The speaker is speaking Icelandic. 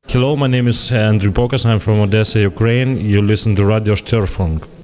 Hello, my name is Andrew Bokas. I'm from Odessa, Ukraine. You listen to Radio Störfunk.